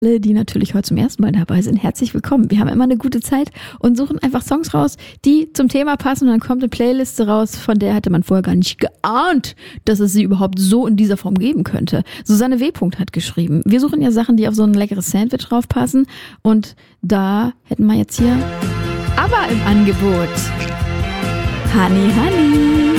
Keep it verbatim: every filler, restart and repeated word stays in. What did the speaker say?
Alle, die natürlich heute zum ersten Mal dabei sind, herzlich willkommen. Wir haben immer eine gute Zeit und suchen einfach Songs raus, die zum Thema passen, und dann kommt eine Playliste raus, von der hätte man vorher gar nicht geahnt, dass es sie überhaupt so in dieser Form geben könnte. Susanne W. hat geschrieben, wir suchen ja Sachen, die auf so ein leckeres Sandwich draufpassen, und da hätten wir jetzt hier aber im Angebot Honey Honey.